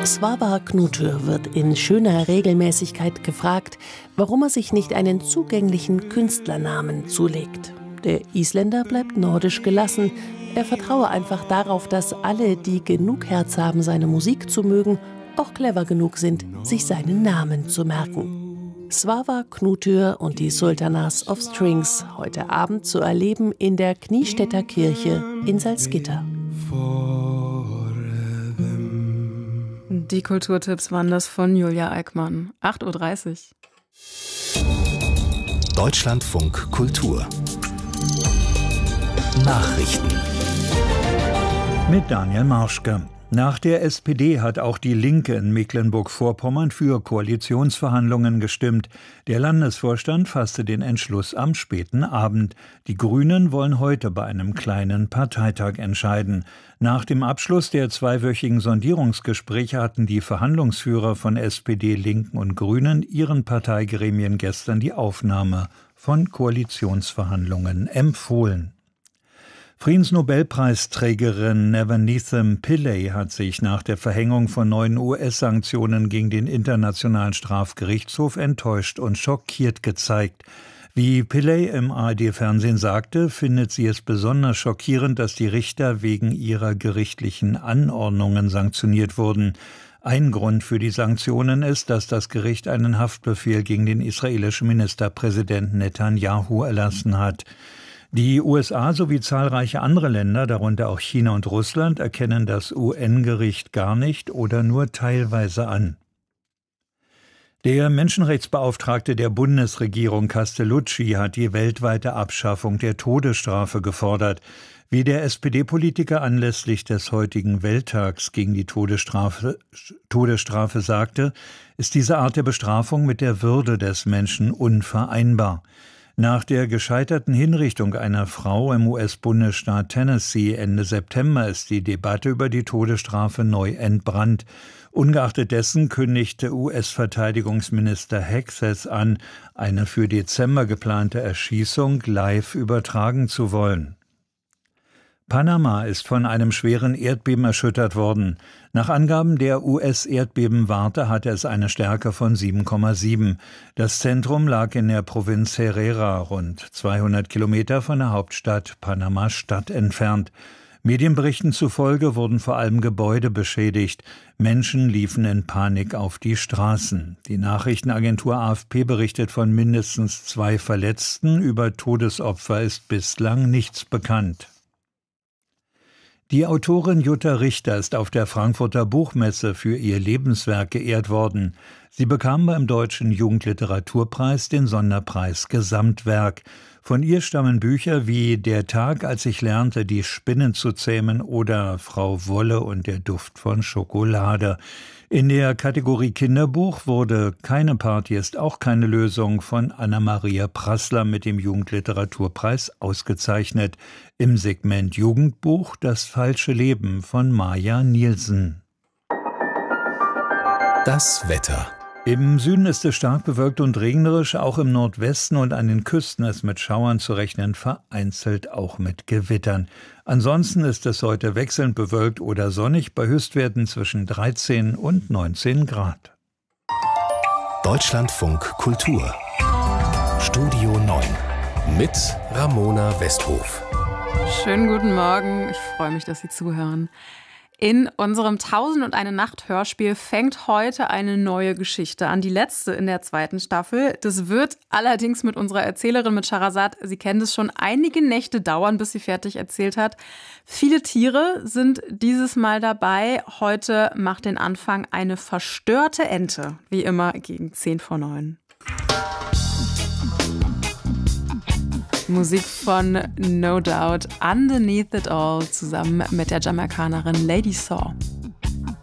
Svavar Knútur wird in schöner Regelmäßigkeit gefragt, warum er sich nicht einen zugänglichen Künstlernamen zulegt. Der Isländer bleibt nordisch gelassen. Er vertraue einfach darauf, dass alle, die genug Herz haben, seine Musik zu mögen, auch clever genug sind, sich seinen Namen zu merken. Svavar Knútur und die Sultanas of Strings, heute Abend zu erleben in der Kniestädter Kirche in Salzgitter. Die Kulturtipps waren das von Julia Eickmann. 8:30 Uhr. Deutschlandfunk Kultur. Nachrichten. Mit Daniel Marschke. Nach der SPD hat auch die Linke in Mecklenburg-Vorpommern für Koalitionsverhandlungen gestimmt. Der Landesvorstand fasste den Entschluss am späten Abend. Die Grünen wollen heute bei einem kleinen Parteitag entscheiden. Nach dem Abschluss der zweiwöchigen Sondierungsgespräche hatten die Verhandlungsführer von SPD, Linken und Grünen ihren Parteigremien gestern die Aufnahme von Koalitionsverhandlungen empfohlen. Friedensnobelpreisträgerin Nevanethem Pillay hat sich nach der Verhängung von neuen US-Sanktionen gegen den Internationalen Strafgerichtshof enttäuscht und schockiert gezeigt. Wie Pillay im ARD-Fernsehen sagte, findet sie es besonders schockierend, dass die Richter wegen ihrer gerichtlichen Anordnungen sanktioniert wurden. Ein Grund für die Sanktionen ist, dass das Gericht einen Haftbefehl gegen den israelischen Ministerpräsidenten Netanyahu erlassen hat. Die USA sowie zahlreiche andere Länder, darunter auch China und Russland, erkennen das UN-Gericht gar nicht oder nur teilweise an. Der Menschenrechtsbeauftragte der Bundesregierung Castellucci hat die weltweite Abschaffung der Todesstrafe gefordert. Wie der SPD-Politiker anlässlich des heutigen Welttags gegen die Todesstrafe sagte, ist diese Art der Bestrafung mit der Würde des Menschen unvereinbar. Nach der gescheiterten Hinrichtung einer Frau im US-Bundesstaat Tennessee Ende September ist die Debatte über die Todesstrafe neu entbrannt. Ungeachtet dessen kündigte US-Verteidigungsminister Hexes an, eine für Dezember geplante Erschießung live übertragen zu wollen. Panama ist von einem schweren Erdbeben erschüttert worden. Nach Angaben der US-Erdbebenwarte hatte es eine Stärke von 7,7. Das Zentrum lag in der Provinz Herrera, rund 200 Kilometer von der Hauptstadt Panama-Stadt entfernt. Medienberichten zufolge wurden vor allem Gebäude beschädigt. Menschen liefen in Panik auf die Straßen. Die Nachrichtenagentur AFP berichtet von mindestens 2 Verletzten. Über Todesopfer ist bislang nichts bekannt. Die Autorin Jutta Richter ist auf der Frankfurter Buchmesse für ihr Lebenswerk geehrt worden. Sie bekam beim Deutschen Jugendliteraturpreis den Sonderpreis Gesamtwerk. Von ihr stammen Bücher wie Der Tag, als ich lernte, die Spinnen zu zähmen oder Frau Wolle und der Duft von Schokolade. In der Kategorie Kinderbuch wurde Keine Party ist auch keine Lösung von Anna-Maria Prassler mit dem Jugendliteraturpreis ausgezeichnet. Im Segment Jugendbuch Das falsche Leben von Maja Nielsen. Das Wetter. Im Süden ist es stark bewölkt und regnerisch, auch im Nordwesten und an den Küsten ist mit Schauern zu rechnen, vereinzelt auch mit Gewittern. Ansonsten ist es heute wechselnd bewölkt oder sonnig bei Höchstwerten zwischen 13 und 19 Grad. Deutschlandfunk Kultur. Studio 9 mit Ramona Westhof. Schönen guten Morgen, ich freue mich, dass Sie zuhören. In unserem 1001 Nacht Hörspiel fängt heute eine neue Geschichte an, die letzte in der 2. Staffel. Das wird allerdings mit unserer Erzählerin, mit Shahrazad, Sie kennen es schon, einige Nächte dauern, bis sie fertig erzählt hat. Viele Tiere sind dieses Mal dabei. Heute macht den Anfang eine verstörte Ente, wie immer gegen 8:50. Musik von No Doubt, Underneath It All, zusammen mit der Jamaikanerin Lady Saw.